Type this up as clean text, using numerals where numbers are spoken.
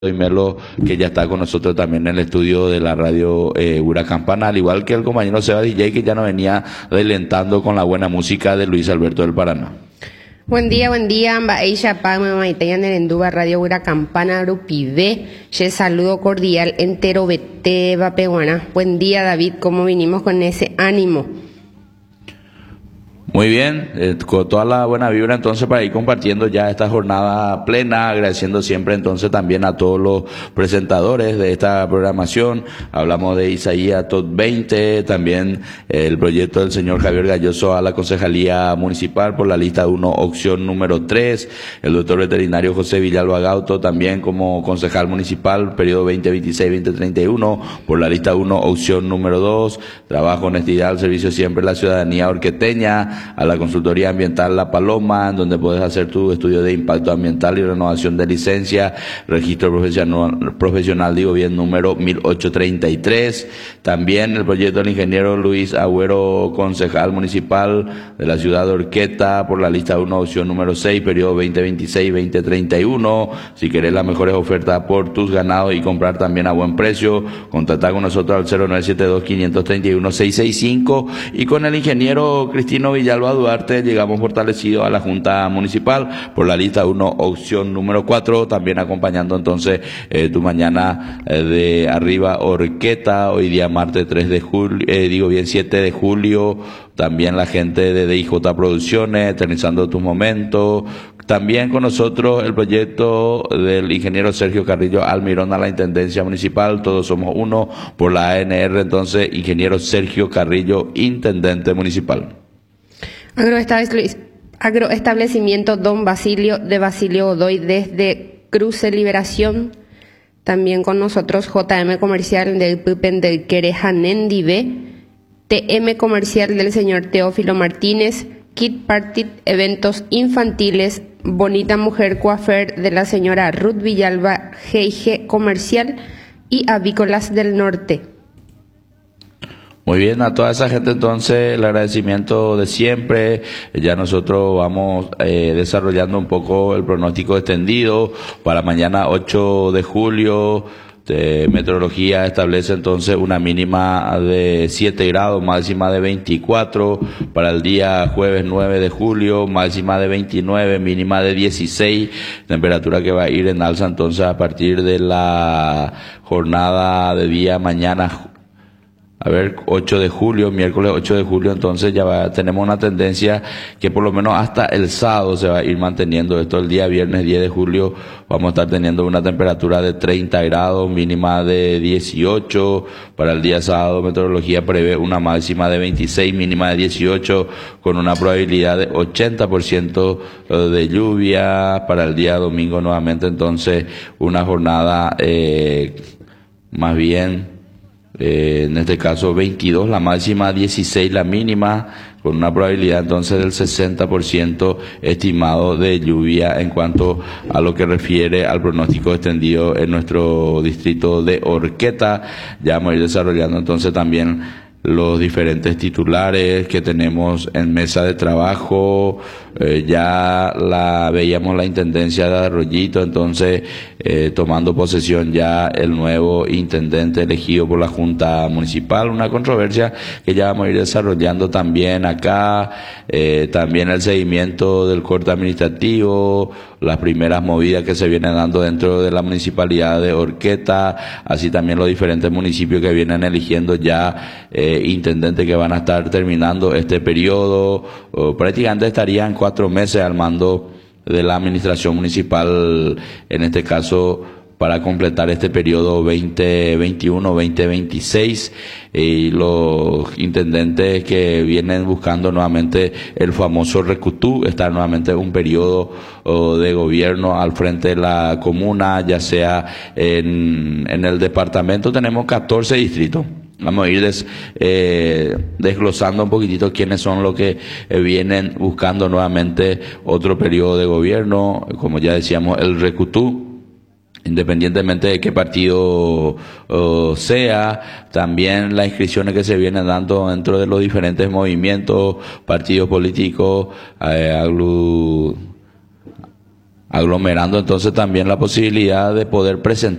y Melo, que ya está con nosotros también en el estudio de la radio Huracán Pana, al igual que el compañero Seba DJ, que ya nos venía adelantando con la buena música de Luis Alberto del Paraná. Buen día, Mba'éicha Pame Maiteya Nerenduba, Radio Huracán Pana Rupide. Saludo cordial entero Bete Vapeguana. Buen día, David, ¿cómo vinimos con ese ánimo? Muy bien, con toda la buena vibra entonces para ir compartiendo ya esta jornada plena, agradeciendo siempre entonces también a todos los presentadores de esta programación. Hablamos de Isaías Top 20, también el proyecto del señor Javier Galloso a la Concejalía Municipal por la lista 1, opción número 3, el doctor veterinario José Villalba Gauto también como concejal municipal, periodo 2026-2031, por la lista 1, opción número 2, trabajo, honestidad, al servicio siempre de la ciudadanía orqueteña, a la consultoría ambiental La Paloma, en donde puedes hacer tu estudio de impacto ambiental y renovación de licencia, registro profesional, digo bien, número 1833. También el proyecto del ingeniero Luis Agüero, concejal municipal de la ciudad de Orqueta, por la lista 1, opción número 6, periodo 2026-2031. Si querés las mejores ofertas por tus ganados y comprar también a buen precio, contacta con nosotros al 0972-531-665, y con el ingeniero Cristino Villalba Duarte llegamos fortalecidos a la Junta Municipal por la lista 1, opción número 4, también acompañando entonces tu mañana de arriba Orqueta, hoy día martes 3 de julio, 7 de julio, también la gente de DIJ Producciones, eternizando tus momentos. También con nosotros el proyecto del ingeniero Sergio Carrillo Almirón a la Intendencia Municipal, todos somos uno por la ANR, entonces ingeniero Sergio Carrillo, Intendente Municipal. Agroestablecimiento Don Basilio de Basilio Godoy desde Cruce Liberación. También con nosotros JM Comercial del Pupen del Querejanendive, TM Comercial del señor Teófilo Martínez, Kit Party Eventos Infantiles, Bonita Mujer Coafer de la señora Ruth Villalba, GIG Comercial y Avícolas del Norte. Muy bien, a toda esa gente entonces el agradecimiento de siempre. Ya nosotros vamos desarrollando un poco el pronóstico extendido para mañana 8 de julio. Meteorología establece entonces una mínima de 7 grados, máxima de 24, para el día jueves 9 de julio, máxima de 29, mínima de 16, temperatura que va a ir en alza entonces a partir de la jornada de día mañana. 8 de julio, miércoles 8 de julio, entonces tenemos una tendencia que por lo menos hasta el sábado se va a ir manteniendo esto. El día viernes 10 de julio vamos a estar teniendo una temperatura de 30 grados, mínima de 18. Para el día sábado, meteorología prevé una máxima de 26, mínima de 18, con una probabilidad de 80% de lluvia. Para el día domingo nuevamente, entonces, una jornada más bien en este caso 22 la máxima, 16 la mínima, con una probabilidad entonces del 60% estimado de lluvia en cuanto a lo que refiere al pronóstico extendido en nuestro distrito de Orqueta. Ya vamos a ir desarrollando entonces también los diferentes titulares que tenemos en mesa de trabajo. Ya veíamos la intendencia de Arroyito, entonces tomando posesión ya el nuevo intendente elegido por la Junta Municipal, una controversia que ya vamos a ir desarrollando también acá, también el seguimiento del corte administrativo, las primeras movidas que se vienen dando dentro de la municipalidad de Orqueta, así también los diferentes municipios que vienen eligiendo ya intendentes que van a estar terminando este periodo. Prácticamente estarían 4 meses al mando de la administración municipal, en este caso para completar este periodo 2021-2026, y los intendentes que vienen buscando nuevamente el famoso recutú, estar nuevamente un periodo de gobierno al frente de la comuna, ya sea en el departamento. Tenemos 14 distritos. Vamos a ir desglosando un poquitito quiénes son los que vienen buscando nuevamente otro periodo de gobierno, como ya decíamos, el recutú, independientemente de qué partido sea. También las inscripciones que se vienen dando dentro de los diferentes movimientos, partidos políticos, aglomerando entonces también la posibilidad de poder presentar